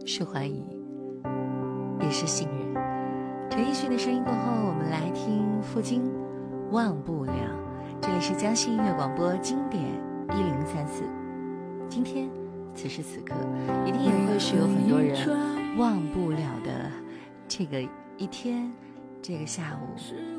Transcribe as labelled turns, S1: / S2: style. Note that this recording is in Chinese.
S1: 是怀疑，也是信任。陈奕迅的声音过后，我们来听傅菁《忘不了》。这里是江西音乐广播经典1034。今天此时此刻，一定也会是有很多人忘不了的这个一天，这个下午，